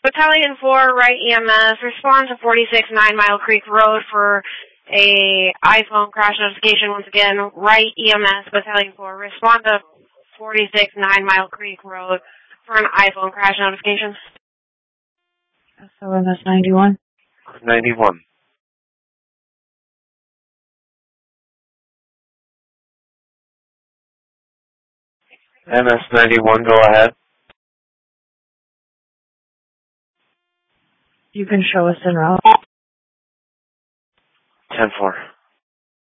Battalion 4, Wright EMS, respond to 46 9 Mile Creek Road for a iPhone crash notification. Once again, Wright EMS, Battalion 4, respond to 46 9 Mile Creek Road for an iPhone crash notification. SOMS 91. 91. MS 91, go ahead. You can show us en route. 10-4.